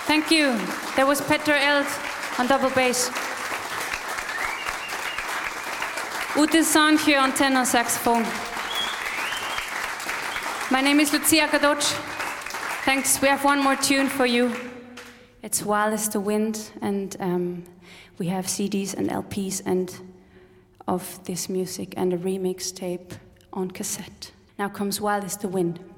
Thank you. There was Petter Eld on double bass. Ute Sanche on tenor saxophone. My name is Lucia Kadoc. Thanks. We have one more tune for you. It's Wild as the Wind, and we have CDs and LPs and of this music and a remix tape on cassette. Now comes Wild as the Wind.